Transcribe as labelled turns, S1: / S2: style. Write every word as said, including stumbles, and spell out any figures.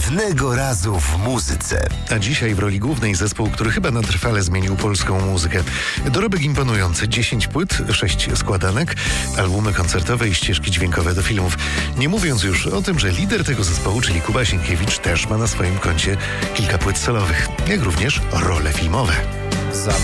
S1: Jednego razu w muzyce.
S2: A dzisiaj w roli głównej zespół, który chyba na trwale zmienił polską muzykę. Dorobek imponujący. dziesięć płyt, sześć składanek, albumy koncertowe i ścieżki dźwiękowe do filmów. Nie mówiąc już o tym, że lider tego zespołu, czyli Kuba Sienkiewicz, też ma na swoim koncie kilka płyt solowych, jak również role filmowe.
S3: Za